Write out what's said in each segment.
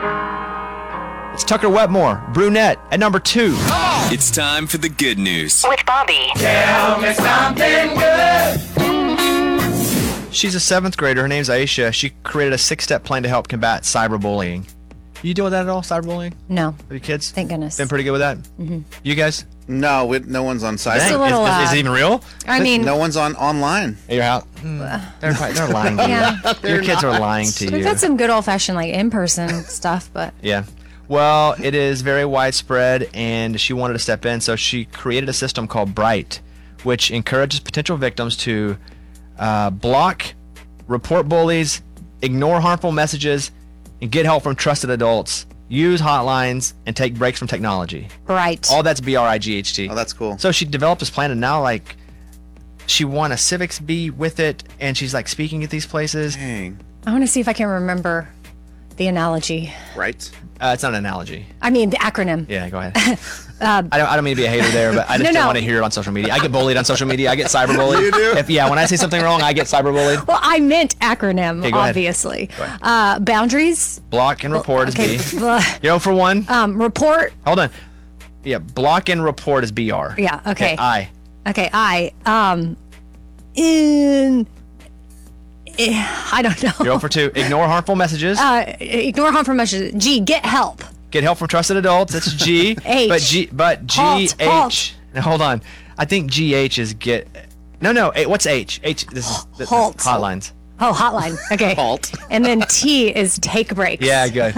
It's Tucker Wetmore, brunette, at number 2. It's time for the good news. With Bobby. Tell me something good. She's a 7th grader. Her name's Aisha. She created a 6-step plan to help combat cyberbullying. You deal with that at all, cyberbullying? No. With your kids? Thank goodness. Been pretty good with that? Mm-hmm. You guys? No, no one's on site. Just a little, is it even real? I mean, No one's online. At your house? They're lying to you. Yeah. Your kids are lying to we've you. had some good old-fashioned, like, in-person stuff, but Yeah. Well, it is very widespread, and she wanted to step in, so she created a system called Bright, which encourages potential victims to block, report bullies, ignore harmful messages, and get help from trusted adults, use hotlines, and take breaks from technology. Bright. All that's BRIGHT. Oh, that's cool. So she developed this plan, and now, like, she won a civics bee with it, and she's, like, speaking at these places. Dang. I want to see if I can remember the analogy. Right? It's not an analogy. I mean, the acronym. Yeah, go ahead. I don't mean to be a hater there, but I just No, don't no. want to hear it on social media. I get bullied on social media. I get cyberbullied. You do? When I say something wrong, I get cyberbullied. Well, I meant acronym, Okay, go ahead. obviously. Go ahead. Boundaries. Block and report Okay. is B. For 1. Report. Hold on. Yeah, block and report is BR. Yeah, okay. I. Okay, I don't know. You're 0 for 2. Ignore harmful messages. Ignore harmful messages. G, get help. Get help from trusted adults. That's G. H. But Halt, GH. halt. Now, hold on. I think GH is get. No. What's H? H. This is Halt. hotlines. Oh, hotline. Okay. Halt. And then T is take breaks. Yeah, good.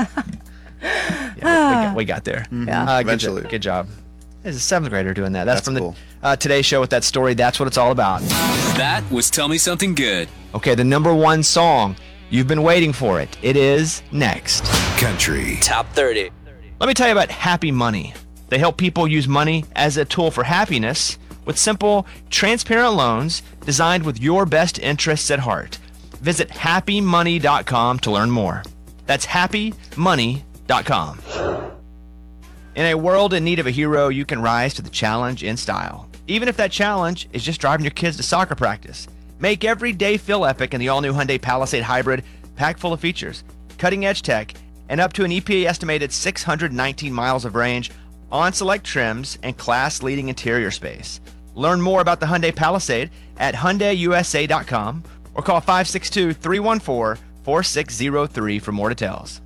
We got there. Yeah. Eventually. Good job. There's a 7th grader doing that. That's from cool. the Today Show with that story. That's what it's all about. That was Tell Me Something Good. Okay, the number 1 song. You've been waiting for it. It is next. Country. Top 30. Let me tell you about Happy Money. They help people use money as a tool for happiness with simple, transparent loans designed with your best interests at heart. Visit happymoney.com to learn more. That's happymoney.com. In a world in need of a hero, you can rise to the challenge in style. Even if that challenge is just driving your kids to soccer practice. Make every day feel epic in the all-new Hyundai Palisade Hybrid, packed full of features, cutting-edge tech, and up to an EPA-estimated 619 miles of range on select trims and class-leading interior space. Learn more about the Hyundai Palisade at HyundaiUSA.com or call 562-314-4603 for more details.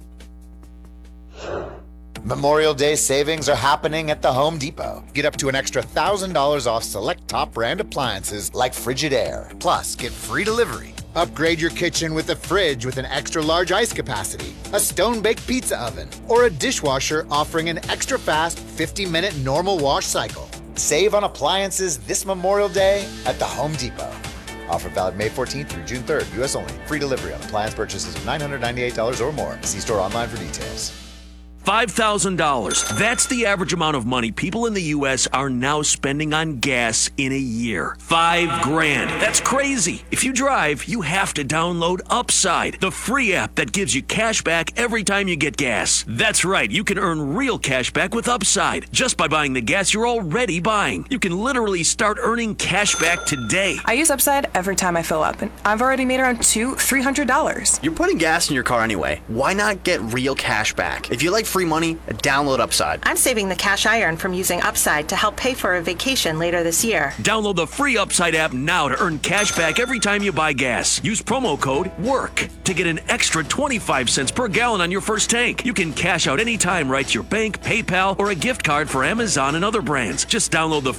Memorial Day savings are happening at the Home Depot. Get up to an extra $1,000 off select top brand appliances like Frigidaire. Plus, get free delivery. Upgrade your kitchen with a fridge with an extra large ice capacity, a stone-baked pizza oven, or a dishwasher offering an extra fast 50-minute normal wash cycle. Save on appliances this Memorial Day at the Home Depot. Offer valid May 14th through June 3rd, U.S. only. Free delivery on appliance purchases of $998 or more. See store online for details. $5,000. That's the average amount of money people in the U.S. are now spending on gas in a year. $5,000. That's crazy. If you drive, you have to download Upside, the free app that gives you cash back every time you get gas. That's right. You can earn real cash back with Upside just by buying the gas you're already buying. You can literally start earning cash back today. I use Upside every time I fill up, and I've already made around $300. You're putting gas in your car anyway. Why not get real cash back? If you like free money, download Upside. I'm saving the cash I earn from using Upside to help pay for a vacation later this year. Download the free Upside app now to earn cash back every time you buy gas. Use promo code WORK to get an extra 25 cents per gallon on your first tank. You can cash out anytime right to your bank, PayPal, or a gift card for Amazon and other brands. Just download the